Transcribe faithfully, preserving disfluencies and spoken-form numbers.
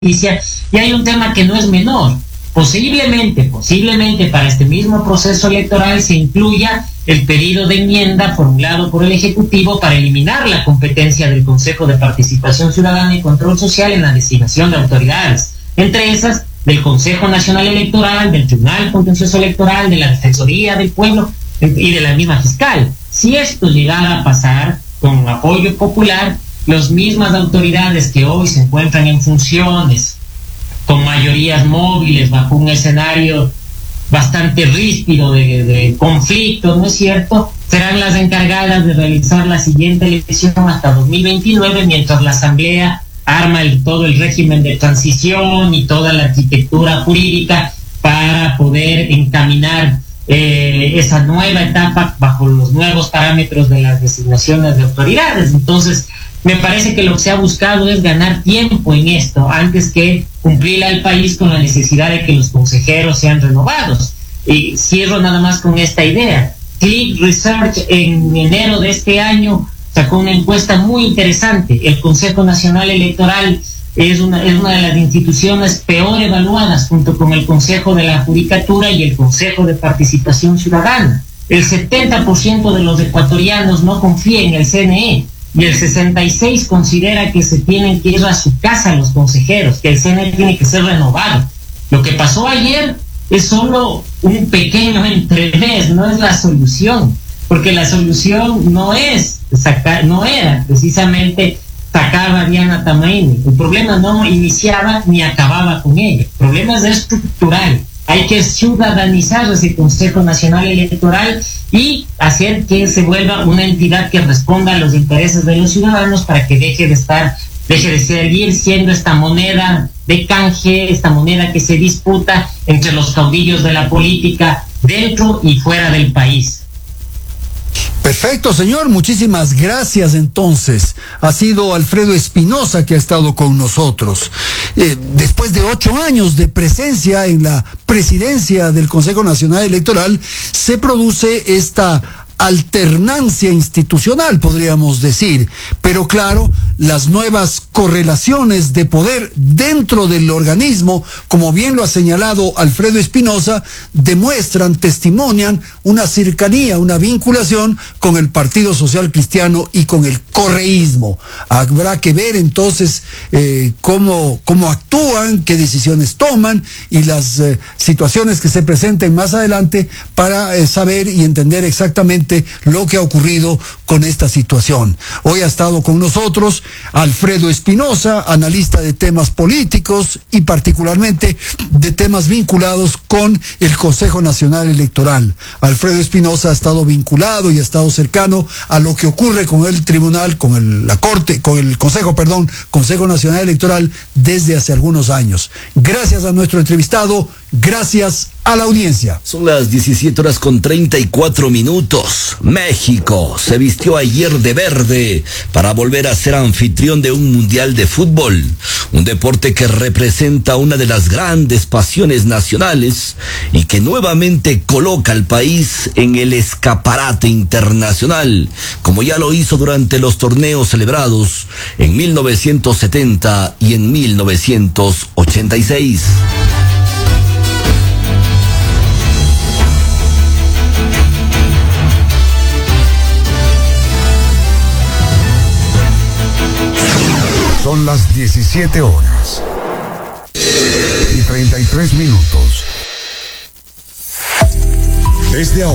justicia, y hay un tema que no es menor. Posiblemente, posiblemente para este mismo proceso electoral se incluya el pedido de enmienda formulado por el Ejecutivo para eliminar la competencia del Consejo de Participación Ciudadana y Control Social en la designación de autoridades, entre esas del Consejo Nacional Electoral, del Tribunal Contencioso Electoral, de la Defensoría del Pueblo y de la misma fiscal. Si esto llegara a pasar con apoyo popular, las mismas autoridades que hoy se encuentran en funciones con mayorías móviles bajo un escenario bastante ríspido de, de conflicto, ¿no es cierto?, serán las encargadas de realizar la siguiente elección hasta dos mil veintinueve, mientras la Asamblea arma el, todo el régimen de transición y toda la arquitectura jurídica para poder encaminar eh, esa nueva etapa bajo los nuevos parámetros de las designaciones de autoridades. Entonces, me parece que lo que se ha buscado es ganar tiempo en esto antes que cumplir al país con la necesidad de que los consejeros sean renovados. Y cierro nada más con esta idea. Click Research en enero de este año sacó una encuesta muy interesante. El Consejo Nacional Electoral es una, es una de las instituciones peor evaluadas, junto con el Consejo de la Judicatura y el Consejo de Participación Ciudadana. El setenta por ciento de los ecuatorianos no confía en el C N E. Y el sesenta y seis por ciento considera que se tienen que ir a su casa los consejeros, que el C N E tiene que ser renovado. Lo que pasó ayer es solo un pequeño entremés, no es la solución, porque la solución no es sacar, no era precisamente sacar a Diana Tamaini. El problema no iniciaba ni acababa con ella. El problema es estructural. Hay que ciudadanizar ese Consejo Nacional Electoral y hacer que se vuelva una entidad que responda a los intereses de los ciudadanos para que deje de estar, deje de seguir siendo esta moneda de canje, esta moneda que se disputa entre los caudillos de la política dentro y fuera del país. Perfecto, señor. Muchísimas gracias. Entonces, ha sido Alfredo Espinosa que ha estado con nosotros. Eh, después de ocho años de presencia en la presidencia del Consejo Nacional Electoral, se produce esta alternancia institucional, podríamos decir. Pero claro, las nuevas correlaciones de poder dentro del organismo, como bien lo ha señalado Alfredo Espinosa, demuestran, testimonian una cercanía, una vinculación con el Partido Social Cristiano y con el correísmo. Habrá que ver entonces eh, cómo, cómo actúan, qué decisiones toman y las eh, situaciones que se presenten más adelante para eh, saber y entender exactamente lo que ha ocurrido con esta situación. Hoy ha estado con nosotros Alfredo Espinosa, analista de temas políticos y particularmente de temas vinculados con el Consejo Nacional Electoral. Alfredo Espinosa ha estado vinculado y ha estado cercano a lo que ocurre con el tribunal, con el, la Corte, con el Consejo, perdón, Consejo Nacional Electoral desde hace algunos años. Gracias a nuestro entrevistado, gracias a la audiencia. Son las diecisiete horas con treinta y cuatro minutos. México se vistió ayer de verde para volver a ser anfitrión de un mundial de fútbol, un deporte que representa una de las grandes pasiones nacionales y que nuevamente coloca al país en el escaparate internacional, como ya lo hizo durante los torneos celebrados en mil novecientos setenta y en mil novecientos ochenta y seis. Son las diecisiete horas y treinta y tres minutos. Desde ahora.